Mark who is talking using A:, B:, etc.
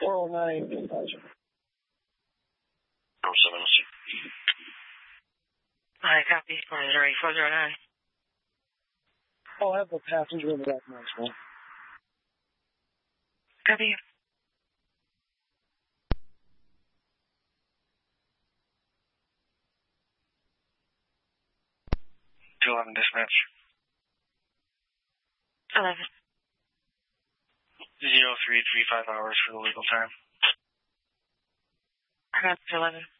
A: 409 dispatch.
B: 0706.
C: Hi, copy. Ready, 409.
A: I'll have the passenger in the back now as well.
C: Copy.
B: 211 dispatch.
C: 11.
B: 0335 hours for the legal time.
C: Copy, 11.